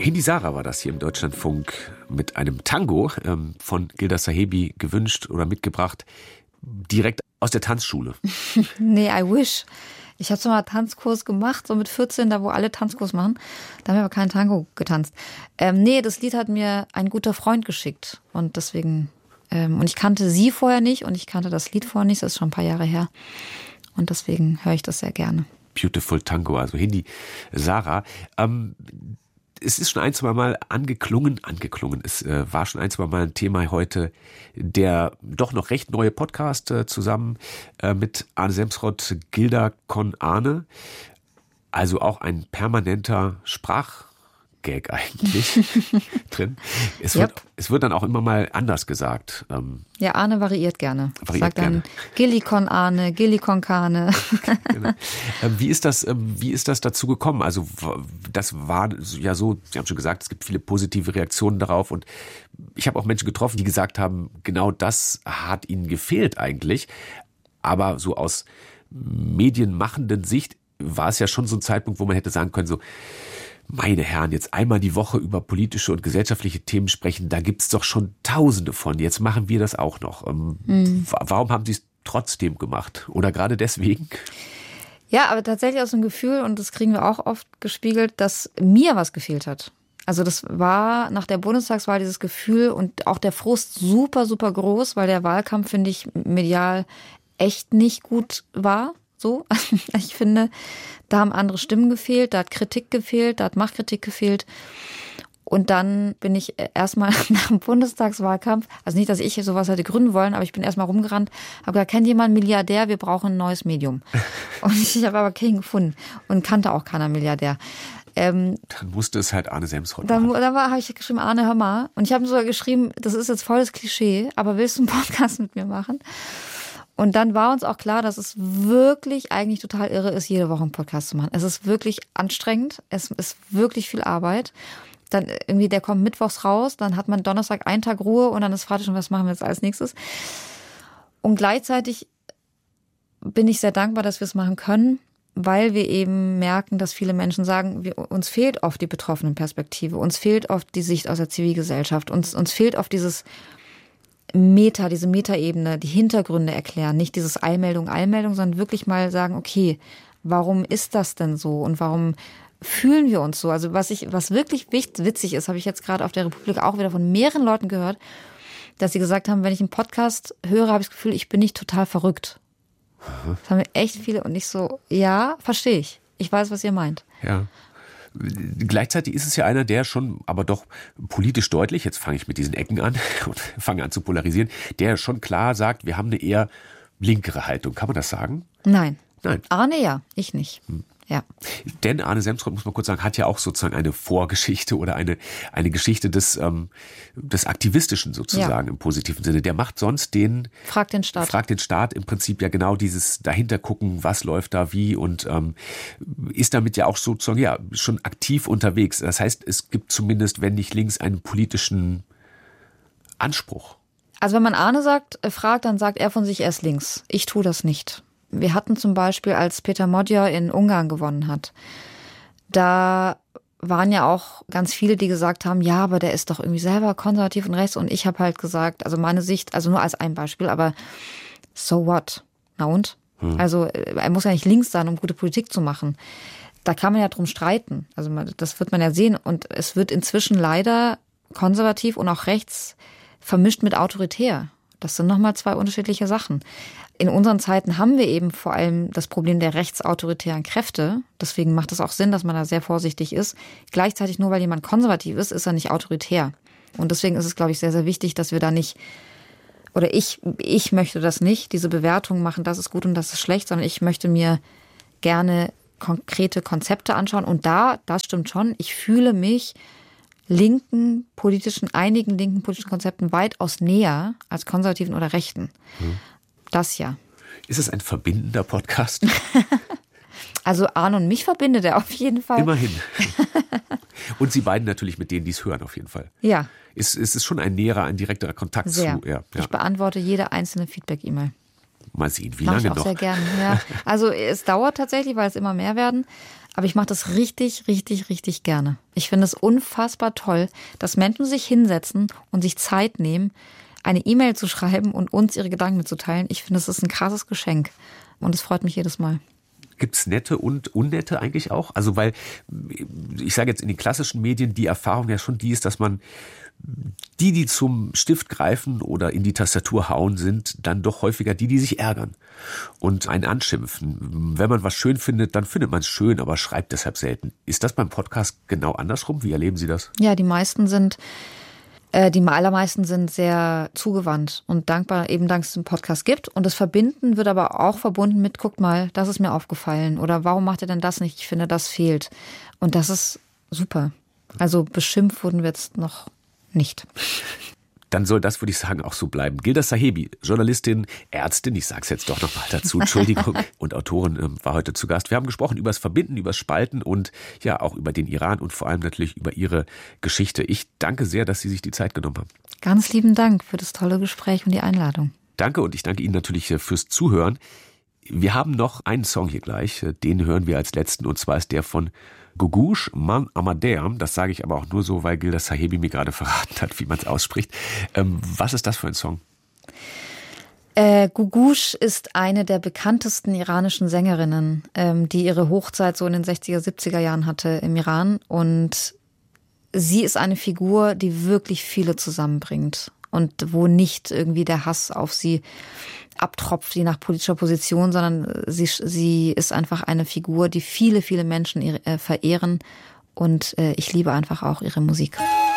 Hindi Sara war das hier im Deutschlandfunk mit einem Tango von Gilda Sahebi gewünscht oder mitgebracht, direkt aus der Tanzschule. Nee, I wish. Ich habe so mal Tanzkurs gemacht, so mit 14, da wo alle Tanzkurs machen. Da haben wir aber keinen Tango getanzt. Nee, das Lied hat mir ein guter Freund geschickt. Und deswegen, und ich kannte sie vorher nicht und ich kannte das Lied vorher nicht. Das ist schon ein paar Jahre her. Und deswegen höre ich das sehr gerne. Beautiful Tango, also Hindi Sara. Es ist schon ein, zwei Mal angeklungen. Es war schon ein, zwei Mal ein Thema heute, der doch noch recht neue Podcast zusammen mit Arne Semsrott, Gilda con Arne. Also auch ein permanenter Sprachgag eigentlich drin. Es wird dann auch immer mal anders gesagt. Ja, Arne variiert gerne. Sagt dann Gilli con Arne, Gilli con Carne. Genau. Wie ist das dazu gekommen? Also das war ja so, Sie haben schon gesagt, es gibt viele positive Reaktionen darauf und ich habe auch Menschen getroffen, die gesagt haben, genau das hat ihnen gefehlt eigentlich. Aber so aus medienmachenden Sicht war es ja schon so ein Zeitpunkt, wo man hätte sagen können, so, meine Herren, jetzt einmal die Woche über politische und gesellschaftliche Themen sprechen, da gibt's doch schon Tausende von. Jetzt machen wir das auch noch. Warum haben Sie es trotzdem gemacht? Oder gerade deswegen? Ja, aber tatsächlich aus dem Gefühl, und das kriegen wir auch oft gespiegelt, dass mir was gefehlt hat. Also das war nach der Bundestagswahl dieses Gefühl und auch der Frust super, super groß, weil der Wahlkampf, finde ich, medial echt nicht gut war. So, ich finde, da haben andere Stimmen gefehlt, da hat Kritik gefehlt, da hat Machtkritik gefehlt. Und dann bin ich erstmal nach dem Bundestagswahlkampf, also nicht, dass ich sowas hätte gründen wollen, aber ich bin erstmal rumgerannt, habe gesagt, kennt jemand einen Milliardär? Wir brauchen ein neues Medium. Und ich habe aber keinen gefunden und kannte auch keiner Milliardär. Dann musste es halt Arne Semsrott machen. Da habe ich geschrieben, Arne, hör mal. Und ich habe sogar geschrieben, das ist jetzt volles Klischee, aber willst du einen Podcast mit mir machen? Und dann war uns auch klar, dass es wirklich eigentlich total irre ist, jede Woche einen Podcast zu machen. Es ist wirklich anstrengend, es ist wirklich viel Arbeit. Dann irgendwie, der kommt mittwochs raus, dann hat man Donnerstag einen Tag Ruhe und dann ist Freitag schon, was machen wir jetzt als nächstes? Und gleichzeitig bin ich sehr dankbar, dass wir es machen können, weil wir eben merken, dass viele Menschen sagen, uns fehlt oft die Betroffenenperspektive, uns fehlt oft die Sicht aus der Zivilgesellschaft, uns fehlt oft diese Metaebene, die Hintergründe erklären, nicht dieses Eilmeldung, sondern wirklich mal sagen, okay, warum ist das denn so und warum fühlen wir uns so? Also was wirklich witzig ist, habe ich jetzt gerade auf der Republik auch wieder von mehreren Leuten gehört, dass sie gesagt haben, wenn ich einen Podcast höre, habe ich das Gefühl, ich bin nicht total verrückt. Das haben wir echt viele und ich so, ja, verstehe ich. Ich weiß, was ihr meint. Ja. Gleichzeitig ist es ja einer, der schon, aber doch politisch deutlich, jetzt fange ich mit diesen Ecken an und fange an zu polarisieren, der schon klar sagt, wir haben eine eher linkere Haltung. Kann man das sagen? Nein. Arne ja, ich nicht. Ja. Denn Arne Semsrott, muss man kurz sagen, hat ja auch sozusagen eine Vorgeschichte oder eine Geschichte des Aktivistischen sozusagen im positiven Sinne. Der macht sonst Fragt den Staat im Prinzip ja genau dieses dahinter gucken, was läuft da wie und ist damit ja auch sozusagen ja schon aktiv unterwegs. Das heißt, es gibt zumindest, wenn nicht links, einen politischen Anspruch. Also wenn man Arne fragt, dann sagt er von sich, er ist links. Ich tue das nicht. Wir hatten zum Beispiel, als Peter Magyar in Ungarn gewonnen hat, da waren ja auch ganz viele, die gesagt haben, ja, aber der ist doch irgendwie selber konservativ und rechts. Und ich habe halt gesagt, also meine Sicht, also nur als ein Beispiel, aber so what? Na und? Also er muss ja nicht links sein, um gute Politik zu machen. Da kann man ja drum streiten. Also das wird man ja sehen. Und es wird inzwischen leider konservativ und auch rechts vermischt mit autoritär. Das sind nochmal zwei unterschiedliche Sachen. In unseren Zeiten haben wir eben vor allem das Problem der rechtsautoritären Kräfte. Deswegen macht es auch Sinn, dass man da sehr vorsichtig ist. Gleichzeitig, nur weil jemand konservativ ist, ist er nicht autoritär. Und deswegen ist es, glaube ich, sehr, sehr wichtig, dass wir da nicht, oder ich möchte das nicht, diese Bewertung machen, das ist gut und das ist schlecht, sondern ich möchte mir gerne konkrete Konzepte anschauen. Und das stimmt schon, ich fühle mich einigen linken politischen Konzepten weitaus näher als konservativen oder rechten. Das ja. Ist es ein verbindender Podcast? Also Arne und mich verbindet er auf jeden Fall. Immerhin. Und Sie beiden natürlich mit denen, die es hören, auf jeden Fall. Ja. Es ist schon ein direkterer Kontakt sehr. zu. Ja. Ich beantworte jede einzelne Feedback-E-Mail. Mal sehen, wie Mach lange ich auch noch. Sehr gerne, ja. Also es dauert tatsächlich, weil es immer mehr werden. Aber ich mache das richtig, richtig, richtig gerne. Ich finde es unfassbar toll, dass Menschen sich hinsetzen und sich Zeit nehmen, eine E-Mail zu schreiben und uns ihre Gedanken mitzuteilen. Ich finde, es ist ein krasses Geschenk. Und es freut mich jedes Mal. Gibt's nette und unnette eigentlich auch? Also weil, ich sage jetzt in den klassischen Medien, die Erfahrung ja schon die ist, dass man die zum Stift greifen oder in die Tastatur hauen, sind dann doch häufiger die sich ärgern und einen anschimpfen. Wenn man was schön findet, dann findet man es schön, aber schreibt deshalb selten. Ist das beim Podcast genau andersrum? Wie erleben Sie das? Ja, die allermeisten sind sehr zugewandt und dankbar, eben dank es den Podcast gibt. Und das Verbinden wird aber auch verbunden mit, guckt mal, das ist mir aufgefallen. Oder warum macht ihr denn das nicht? Ich finde, das fehlt. Und das ist super. Also beschimpft wurden wir jetzt noch nicht. Dann soll das, würde ich sagen, auch so bleiben. Gilda Sahebi, Journalistin, Ärztin, ich sag's jetzt doch nochmal dazu, Entschuldigung, und Autorin, war heute zu Gast. Wir haben gesprochen über das Verbinden, über das Spalten und ja auch über den Iran und vor allem natürlich über Ihre Geschichte. Ich danke sehr, dass Sie sich die Zeit genommen haben. Ganz lieben Dank für das tolle Gespräch und die Einladung. Danke und ich danke Ihnen natürlich fürs Zuhören. Wir haben noch einen Song hier gleich, den hören wir als letzten und zwar ist der von Gougoush Man Amadea. Das sage ich aber auch nur so, weil Gilda Sahebi mir gerade verraten hat, wie man es ausspricht. Was ist das für ein Song? Gougoush ist eine der bekanntesten iranischen Sängerinnen, die ihre Hochzeit so in den 60er, 70er Jahren hatte im Iran. Und sie ist eine Figur, die wirklich viele zusammenbringt und wo nicht irgendwie der Hass auf sie abtropft, je nach politischer Position, sondern sie ist einfach eine Figur, die viele, viele Menschen verehren und ich liebe einfach auch ihre Musik.